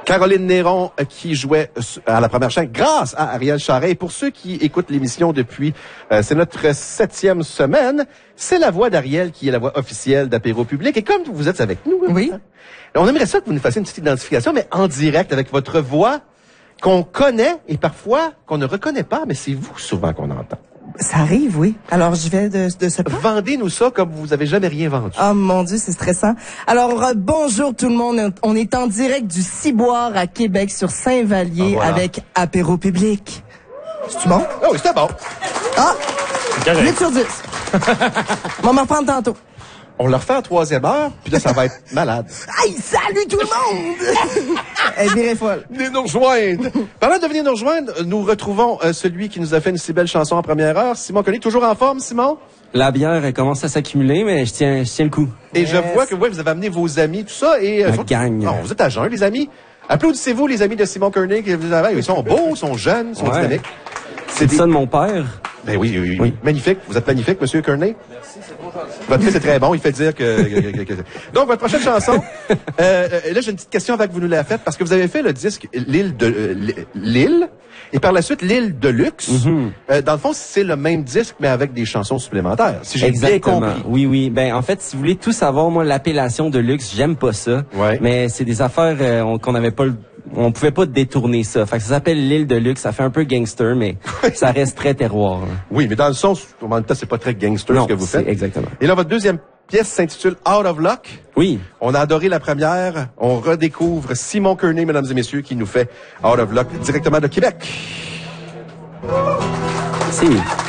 Caroline Néron qui jouait à la première chaîne grâce à Ariel Charret. Et pour ceux qui écoutent l'émission depuis, c'est notre 7e semaine, c'est la voix d'Ariel qui est la voix officielle d'Apéro Public. Et comme vous êtes avec nous, oui, on aimerait ça que vous nous fassiez une petite identification, mais en direct avec votre voix qu'on connaît et parfois qu'on ne reconnaît pas, mais c'est vous souvent qu'on entend. Ça arrive, oui. Alors, je vais de ce pas. Vendez-nous ça comme vous avez jamais rien vendu. Oh mon Dieu, c'est stressant. Alors, bonjour tout le monde. On est en direct du Ciboire à Québec sur Saint-Vallier voilà. avec Apéro Public. C'est-tu bon? Oh oui, c'était bon. Ah! 8 sur 10. On va m'en reprendre tantôt. On le refait en 3e heure, puis là, ça va être malade. Hey, salut tout le monde! Elle virait folle. Venez nous rejoindre. Parlant de venir nous rejoindre, nous retrouvons celui qui nous a fait une si belle chanson en première heure. Simon Koenig, toujours en forme, Simon? La bière elle commence à s'accumuler, mais je tiens le coup. Et je vois que vous avez amené vos amis, tout ça. Et, la gang. Non, vous êtes à jeun, les amis. Applaudissez-vous, les amis de Simon Koenig. Ils sont beaux, ils sont jeunes, ils sont dynamiques. C'est ça de mon père. Ben oui. Magnifique. Vous êtes magnifique, Monsieur Koenig. Merci, c'est trop gentil. Votre fils est très bon. Il fait dire que... Donc, votre prochaine chanson. Là, j'ai une petite question avant que vous nous la faites, parce que vous avez fait le disque L'île, et par la suite L'île de luxe. Dans le fond, c'est le même disque, mais avec des chansons supplémentaires. Si j'ai bien compris. Oui. Ben, en fait, si vous voulez tout savoir, moi, l'appellation de luxe, j'aime pas ça. Ouais. Mais c'est des affaires qu'on n'avait pas on pouvait pas détourner ça. Fait que ça s'appelle L'île de luxe. Ça fait un peu gangster, mais ça reste très terroir. Oui, mais dans le sens, en même temps, c'est pas très gangster ce que vous faites. Exactement. Et là, votre deuxième pièce s'intitule Out of Luck. Oui. On a adoré la première. On redécouvre Simon Koenig, mesdames et messieurs, qui nous fait Out of Luck directement de Québec. Si.